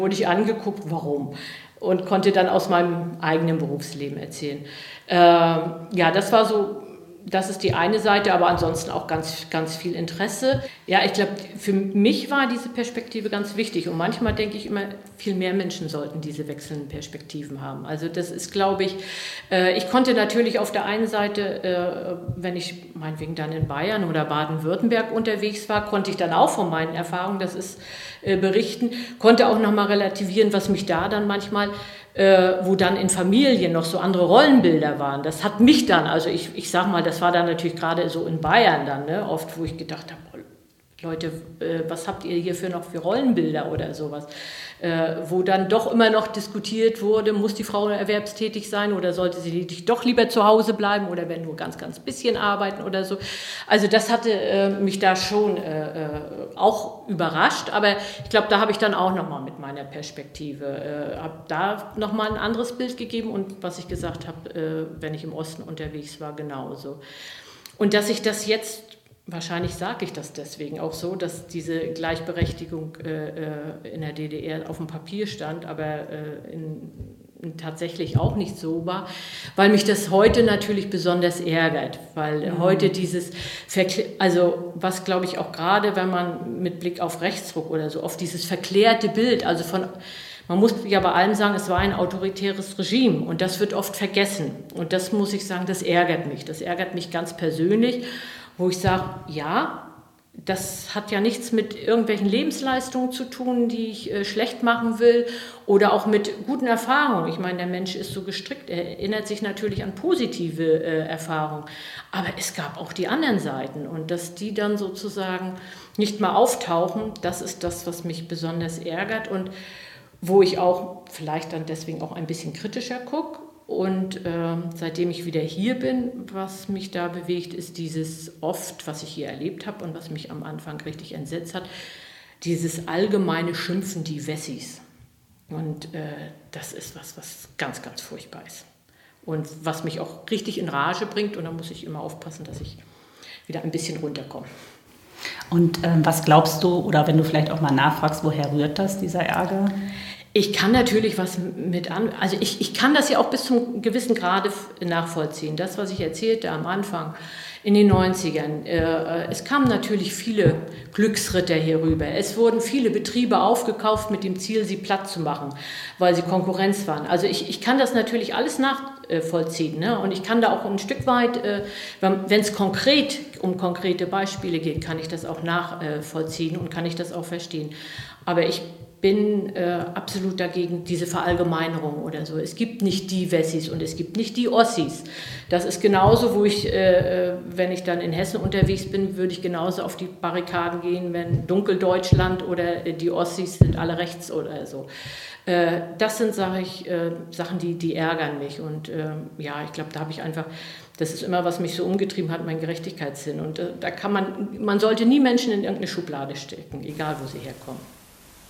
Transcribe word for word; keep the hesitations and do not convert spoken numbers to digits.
Wurde ich angeguckt, warum? Und konnte dann aus meinem eigenen Berufsleben erzählen. Äh, ja, das war so, das ist die eine Seite, aber ansonsten auch ganz, ganz viel Interesse. Ja, ich glaube, für mich war diese Perspektive ganz wichtig. Und manchmal denke ich immer, viel mehr Menschen sollten diese wechselnden Perspektiven haben. Also das ist, glaube ich, äh, ich konnte natürlich auf der einen Seite, äh, wenn ich meinetwegen dann in Bayern oder Baden-Württemberg unterwegs war, konnte ich dann auch von meinen Erfahrungen, das ist, äh, berichten, konnte auch nochmal relativieren, was mich da dann manchmal Äh, wo dann in Familien noch so andere Rollenbilder waren. Das hat mich dann, also ich, ich sag mal, das war dann natürlich gerade so in Bayern dann, ne, oft, wo ich gedacht habe, Leute, äh, was habt ihr hier für noch für Rollenbilder oder sowas? Äh, wo dann doch immer noch diskutiert wurde, muss die Frau erwerbstätig sein oder sollte sie doch lieber zu Hause bleiben oder wenn nur ganz, ganz bisschen arbeiten oder so. Also das hatte äh, mich da schon äh, auch überrascht, aber ich glaube, da habe ich dann auch nochmal mit meiner Perspektive, äh, habe da nochmal ein anderes Bild gegeben und was ich gesagt habe, äh, wenn ich im Osten unterwegs war, genauso. Und dass ich das jetzt wahrscheinlich sage ich das deswegen auch so, dass diese Gleichberechtigung äh, in der D D R auf dem Papier stand, aber äh, in, in tatsächlich auch nicht so war, weil mich das heute natürlich besonders ärgert, weil mhm. heute dieses, Verkl- also was glaube ich auch gerade, wenn man mit Blick auf Rechtsruck oder so, auf dieses verklärte Bild, also von man muss ja bei allem sagen, es war ein autoritäres Regime und das wird oft vergessen und das muss ich sagen, das ärgert mich, das ärgert mich ganz persönlich, wo ich sage, ja, das hat ja nichts mit irgendwelchen Lebensleistungen zu tun, die ich äh, schlecht machen will oder auch mit guten Erfahrungen. Ich meine, der Mensch ist so gestrickt, er erinnert sich natürlich an positive äh, Erfahrungen, aber es gab auch die anderen Seiten und dass die dann sozusagen nicht mal auftauchen, das ist das, was mich besonders ärgert und wo ich auch vielleicht dann deswegen auch ein bisschen kritischer gucke. Und äh, seitdem ich wieder hier bin, was mich da bewegt, ist dieses oft, was ich hier erlebt habe und was mich am Anfang richtig entsetzt hat, dieses allgemeine Schimpfen, die Wessis. Und äh, das ist was, was ganz, ganz furchtbar ist. Und was mich auch richtig in Rage bringt. Und da muss ich immer aufpassen, dass ich wieder ein bisschen runterkomme. Und ähm, was glaubst du, oder wenn du vielleicht auch mal nachfragst, woher rührt das, dieser Ärger? Ich kann natürlich was mit an, also ich, ich kann das ja auch bis zum gewissen Grade nachvollziehen. Das, was ich erzählte am Anfang in den neunzigern, äh, es kamen natürlich viele Glücksritter hier rüber. Es wurden viele Betriebe aufgekauft mit dem Ziel, sie platt zu machen, weil sie Konkurrenz waren. Also ich, ich kann das natürlich alles nachvollziehen, ne? Und ich kann da auch ein Stück weit, äh, wenn es konkret um konkrete Beispiele geht, kann ich das auch nachvollziehen und kann ich das auch verstehen. Aber ich bin äh, absolut dagegen, diese Verallgemeinerung oder so. Es gibt nicht die Wessis und es gibt nicht die Ossis. Das ist genauso, wo ich, äh, wenn ich dann in Hessen unterwegs bin, würde ich genauso auf die Barrikaden gehen, wenn Dunkeldeutschland oder äh, die Ossis sind alle rechts oder so. Äh, das sind, sage ich, äh, Sachen, die, die ärgern mich. Und äh, ja, ich glaube, da habe ich einfach, das ist immer, was mich so umgetrieben hat, mein Gerechtigkeitssinn. Und äh, da kann man, man sollte nie Menschen in irgendeine Schublade stecken, egal wo sie herkommen.